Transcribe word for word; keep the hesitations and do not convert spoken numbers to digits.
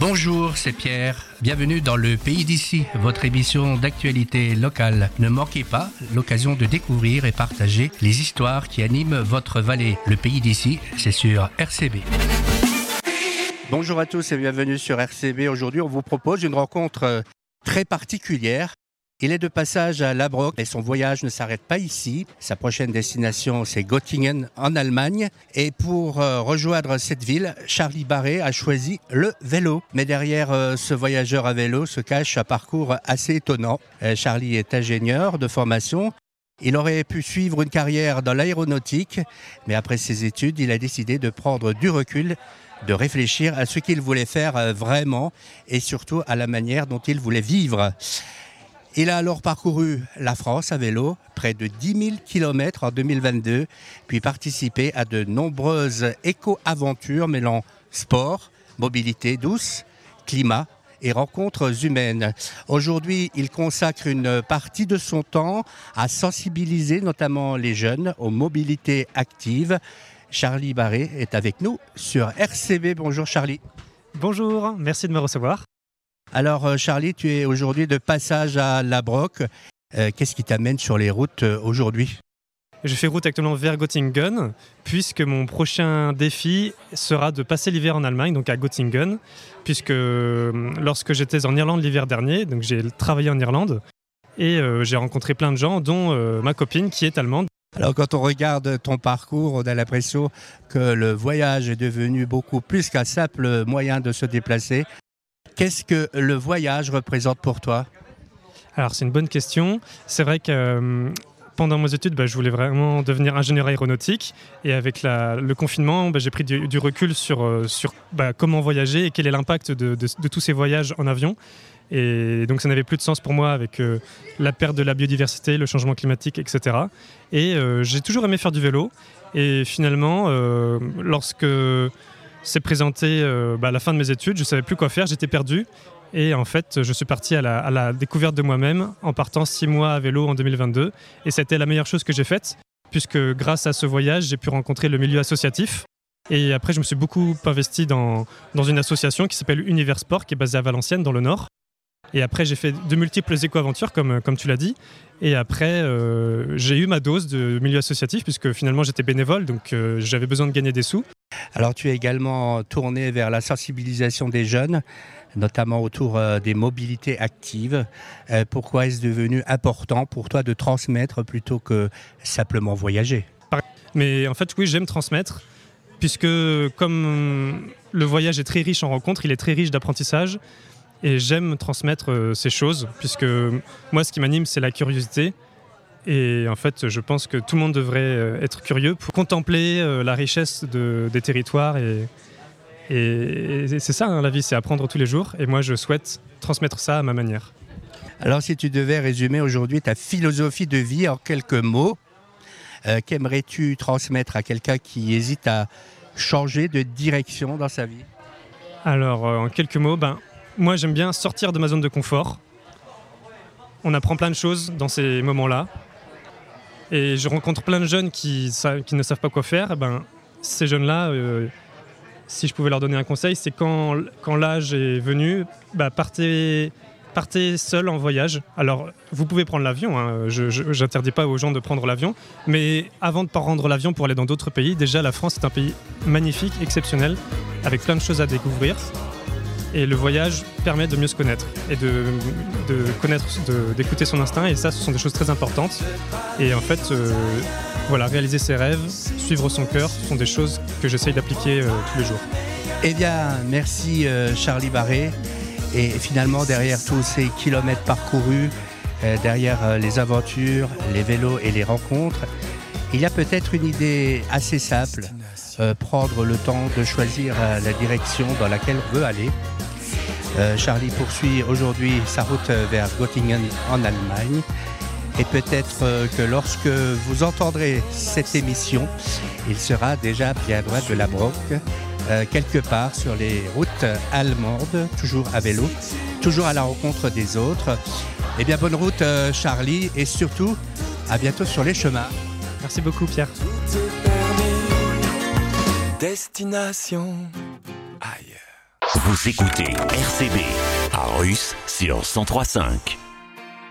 Bonjour, c'est Pierre. Bienvenue dans le Pays d'ici, votre émission d'actualité locale. Ne manquez pas l'occasion de découvrir et partager les histoires qui animent votre vallée. Le Pays d'ici, c'est sur R C B. Bonjour à tous et bienvenue sur R C B. Aujourd'hui, on vous propose une rencontre très particulière. Il est de passage à Labrock et son voyage ne s'arrête pas ici. Sa prochaine destination, c'est Göttingen en Allemagne. Et pour euh, rejoindre cette ville, Charlie Barré a choisi le vélo. Mais derrière euh, ce voyageur à vélo se cache un parcours assez étonnant. Euh, Charlie est ingénieur de formation. Il aurait pu suivre une carrière dans l'aéronautique, mais après ses études, il a décidé de prendre du recul, de réfléchir à ce qu'il voulait faire vraiment et surtout à la manière dont il voulait vivre. Il a alors parcouru la France à vélo, près de dix mille kilomètres en deux mille vingt-deux, puis participé à de nombreuses éco-aventures mêlant sport, mobilité douce, climat et rencontres humaines. Aujourd'hui, il consacre une partie de son temps à sensibiliser notamment les jeunes aux mobilités actives. Charlie Barré est avec nous sur R C B. Bonjour Charlie. Bonjour, merci de me recevoir. Alors Charlie, tu es aujourd'hui de passage à Labrock. Euh, qu'est-ce qui t'amène sur les routes euh, aujourd'hui ? Je fais route actuellement vers Göttingen, puisque mon prochain défi sera de passer l'hiver en Allemagne, donc à Göttingen, puisque euh, lorsque j'étais en Irlande l'hiver dernier, donc j'ai travaillé en Irlande, et euh, j'ai rencontré plein de gens, dont euh, ma copine qui est allemande. Alors quand on regarde ton parcours, on a l'impression que le voyage est devenu beaucoup plus qu'un simple moyen de se déplacer. Qu'est-ce que le voyage représente pour toi ? Alors c'est une bonne question. C'est vrai que euh, pendant mes études, bah, je voulais vraiment devenir ingénieur aéronautique. Et avec la, le confinement, bah, j'ai pris du, du recul sur, euh, sur bah, comment voyager et quel est l'impact de, de, de tous ces voyages en avion. Et donc ça n'avait plus de sens pour moi avec euh, la perte de la biodiversité, le changement climatique, et cetera. Et euh, j'ai toujours aimé faire du vélo. Et finalement, euh, lorsque s'est présenté euh, bah, à la fin de mes études, je ne savais plus quoi faire, j'étais perdu. Et en fait, je suis parti à la, à la découverte de moi-même en partant six mois à vélo en deux mille vingt-deux. Et c'était la meilleure chose que j'ai faite, puisque grâce à ce voyage, j'ai pu rencontrer le milieu associatif. Et après, je me suis beaucoup investi dans, dans une association qui s'appelle Univers Sport, qui est basée à Valenciennes, dans le Nord. Et après, j'ai fait de multiples éco-aventures, comme, comme tu l'as dit. Et après, euh, j'ai eu ma dose de milieu associatif, puisque finalement, j'étais bénévole, donc euh, j'avais besoin de gagner des sous. Alors, tu es également tourné vers la sensibilisation des jeunes, notamment autour euh, des mobilités actives. Euh, pourquoi est-ce devenu important pour toi de transmettre plutôt que simplement voyager ? Mais en fait, oui, j'aime transmettre, puisque comme le voyage est très riche en rencontres, il est très riche d'apprentissage. Et j'aime transmettre euh, ces choses, puisque moi, ce qui m'anime, c'est la curiosité. Et en fait, je pense que tout le monde devrait euh, être curieux pour contempler euh, la richesse de, des territoires. Et, et, et c'est ça, hein, la vie, c'est apprendre tous les jours. Et moi, je souhaite transmettre ça à ma manière. Alors, si tu devais résumer aujourd'hui ta philosophie de vie en quelques mots, euh, qu'aimerais-tu transmettre à quelqu'un qui hésite à changer de direction dans sa vie ? Alors, euh, en quelques mots, ben... moi, j'aime bien sortir de ma zone de confort. On apprend plein de choses dans ces moments-là. Et je rencontre plein de jeunes qui, qui ne savent pas quoi faire. Ben, ces jeunes-là, euh, si je pouvais leur donner un conseil, c'est quand, quand l'âge est venu, ben, partez, partez seul en voyage. Alors, vous pouvez prendre l'avion. Hein. Je n'interdis pas aux gens de prendre l'avion. Mais avant de prendre l'avion pour aller dans d'autres pays, déjà, la France est un pays magnifique, exceptionnel, avec plein de choses à découvrir. Et le voyage permet de mieux se connaître et de, de connaître, de, d'écouter son instinct. Et ça, ce sont des choses très importantes. Et en fait, euh, voilà, réaliser ses rêves, suivre son cœur, ce sont des choses que j'essaye d'appliquer euh, tous les jours. Eh bien, merci euh, Charlie Barré. Et finalement, derrière tous ces kilomètres parcourus, euh, derrière euh, les aventures, les vélos et les rencontres, il y a peut-être une idée assez simple. Euh, prendre le temps de choisir euh, la direction dans laquelle on veut aller. Euh, Charlie poursuit aujourd'hui sa route vers Göttingen en Allemagne. Et peut-être euh, que lorsque vous entendrez cette émission, il sera déjà bien loin de Labrock, euh, quelque part sur les routes allemandes, toujours à vélo, toujours à la rencontre des autres. Eh bien, bonne route euh, Charlie, et surtout, à bientôt sur les chemins. Merci beaucoup Pierre. Destination ailleurs. Vous écoutez R C B à Russe sur cent trois virgule cinq.